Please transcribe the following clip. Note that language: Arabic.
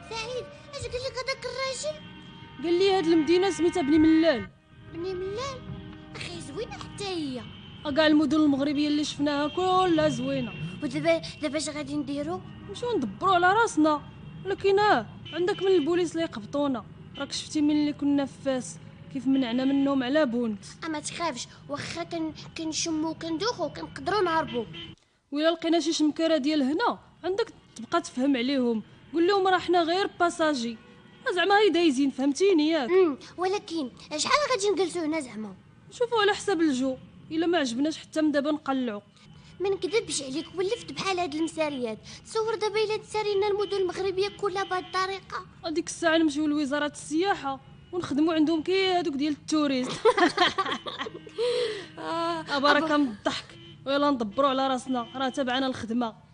سعيد اش قال لك هذاك الراجل؟ قال لي هاد المدينه سميتها بني ملال. بني ملال؟ اخي زوينه حتى هي. كاع المدن المغربيه اللي شفناها كلها زوينه. ودابا اش غادي نديرو؟ نمشيو ندبروا على راسنا. ولكن عندك من البوليس اللي يقبطونا. راك شفتي من اللي كنا في فاس كيف منعنا منهم على بونت. اما تخافش، واخا كنشمو كندوخو كنقدروا نهربوا. وإلا لقينا شي شمكره ديال هنا عندك تبقى تفهم عليهم، قول لهم راه حنا غير باساجي، زعما هي دايزين، فهمتيني ياك؟ ولكن شحال غادي نجلسوا هنا زعما؟ نشوفوا على حساب الجو، الا ما عجبناش حتى من دابا نقلعوا. ما نكذبش عليك، ولفت بحال هاد المساريات. تصور دابا الا تسارينا المدن المغربيه كلها بهاد الطريقه. هذيك الساعه نمشيو لوزاره السياحه ونخدموا عندهم كي هذوك ديال التوريست. بركه من الضحك. ويلا ندبروا على راسنا، راه تبعنا الخدمه.